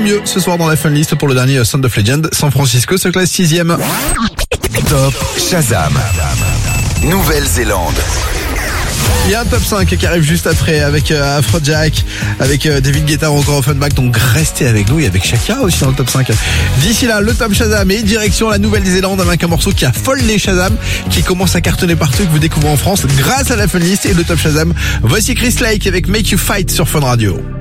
mieux ce soir dans la Fun List pour le dernier Sound of Legend. San Francisco se classe 6ème. Top Shazam, Nouvelle-Zélande. Il y a un top 5 qui arrive juste après avec Afrojack, avec David Guetta ou encore Offenbach. Donc restez avec nous et avec Shakira aussi dans le top 5. D'ici là, le top Shazam et direction la Nouvelle-Zélande avec un morceau qui affole les Shazam, qui commence à cartonner partout, que vous découvrez en France grâce à la Fun List et le top Shazam. Voici Chris Lake avec Make You Fight sur Fun Radio.